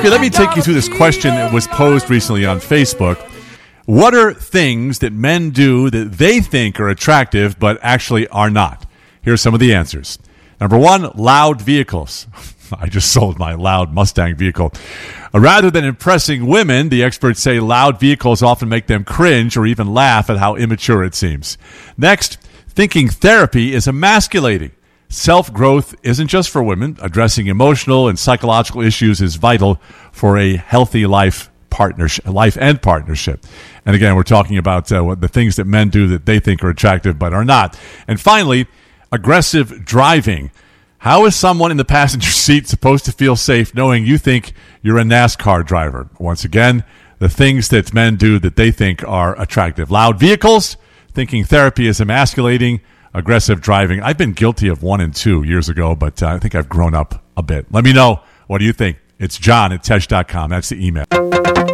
Sophie, let me take you through this question that was posed recently on Facebook. What are things that men do that they think are attractive but actually are not? Here's some of the answers. Number one, loud vehicles. I just sold my loud Mustang vehicle. Rather than impressing women, the experts say loud vehicles often make them cringe or even laugh at how immature it seems. Next, thinking therapy is emasculating. Self-growth isn't just for women. Addressing emotional and psychological issues is vital for a healthy life and partnership. And again, we're talking about the things that men do that they think are attractive but are not. And finally, aggressive driving. How is someone in the passenger seat supposed to feel safe knowing you think you're a NASCAR driver? Once again, the things that men do that they think are attractive. Loud vehicles, thinking therapy is emasculating, aggressive driving. I've been guilty of 1 and 2 years ago, but I think I've grown up a bit. Let me know. What do you think? It's John at Tesh.com. That's the email.